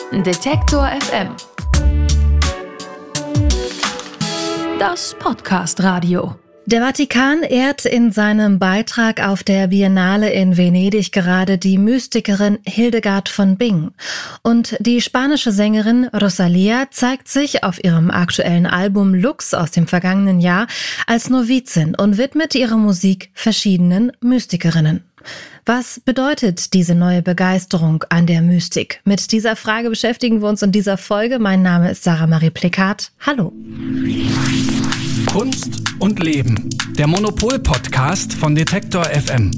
Detektor FM. Das Podcast-Radio. Der Vatikan ehrt in seinem Beitrag auf der Biennale in Venedig gerade die Mystikerin Hildegard von Bingen. Und die spanische Sängerin Rosalía zeigt sich auf ihrem aktuellen Album Lux aus dem vergangenen Jahr als Novizin und widmet ihre Musik verschiedenen Mystikerinnen. Was bedeutet diese neue Begeisterung an der Mystik? Mit dieser Frage beschäftigen wir uns in dieser Folge. Mein Name ist Sarah Marie Plikat. Hallo. Kunst und Leben. Der Monopol-Podcast von Detektor FM.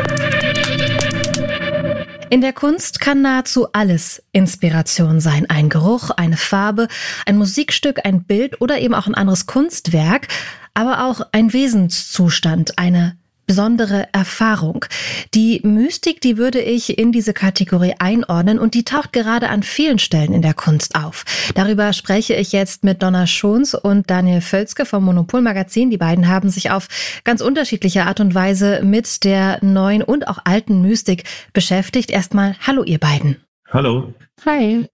In der Kunst kann nahezu alles Inspiration sein. Ein Geruch, eine Farbe, ein Musikstück, ein Bild oder eben auch ein anderes Kunstwerk, aber auch ein Wesenszustand, eine besondere Erfahrung. Die Mystik, die würde ich in diese Kategorie einordnen und die taucht gerade an vielen Stellen in der Kunst auf. Darüber spreche ich jetzt mit Donna Schoens und Daniel Völzke vom Monopol Magazin. Die beiden haben sich auf ganz unterschiedliche Art und Weise mit der neuen und auch alten Mystik beschäftigt. Erstmal hallo ihr beiden. Hallo. Hi.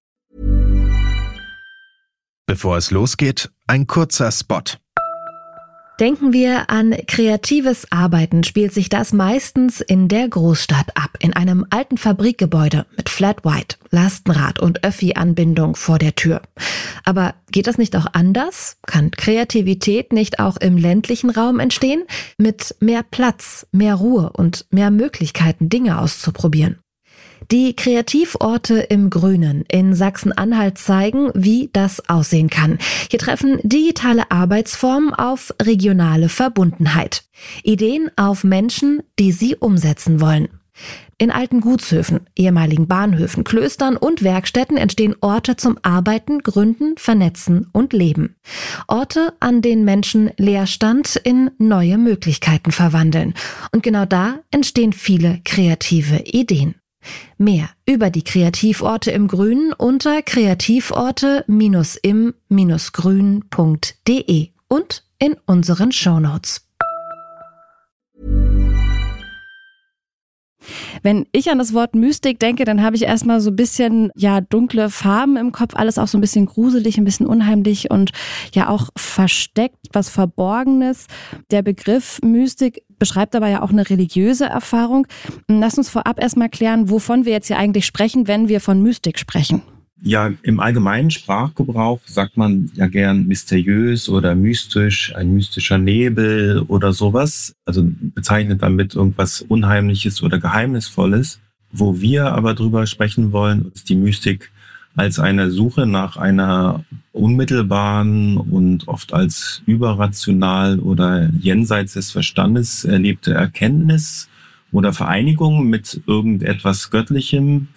Bevor es losgeht, ein kurzer Spot. Denken wir an kreatives Arbeiten, spielt sich das meistens in der Großstadt ab, in einem alten Fabrikgebäude mit Flat White, Lastenrad und Öffi-Anbindung vor der Tür. Aber geht das nicht auch anders? Kann Kreativität nicht auch im ländlichen Raum entstehen? Mit mehr Platz, mehr Ruhe und mehr Möglichkeiten, Dinge auszuprobieren. Die Kreativorte im Grünen in Sachsen-Anhalt zeigen, wie das aussehen kann. Hier treffen digitale Arbeitsformen auf regionale Verbundenheit. Ideen auf Menschen, die sie umsetzen wollen. In alten Gutshöfen, ehemaligen Bahnhöfen, Klöstern und Werkstätten entstehen Orte zum Arbeiten, Gründen, Vernetzen und Leben. Orte, an denen Menschen Leerstand in neue Möglichkeiten verwandeln. Und genau da entstehen viele kreative Ideen. Mehr über die Kreativorte im Grünen unter kreativorte-im-grün.de und in unseren Shownotes. Wenn ich an das Wort Mystik denke, dann habe ich erstmal so ein bisschen, dunkle Farben im Kopf, alles auch so ein bisschen gruselig, ein bisschen unheimlich und ja auch versteckt, was Verborgenes. Der Begriff Mystik beschreibt aber ja auch eine religiöse Erfahrung. Lass uns vorab erstmal klären, wovon wir jetzt hier eigentlich sprechen, wenn wir von Mystik sprechen. Ja, im allgemeinen Sprachgebrauch sagt man ja gern mysteriös oder mystisch, ein mystischer Nebel oder sowas. Also bezeichnet damit irgendwas Unheimliches oder Geheimnisvolles. Wo wir aber drüber sprechen wollen, ist die Mystik als eine Suche nach einer unmittelbaren und oft als überrational oder jenseits des Verstandes erlebte Erkenntnis oder Vereinigung mit irgendetwas Göttlichem,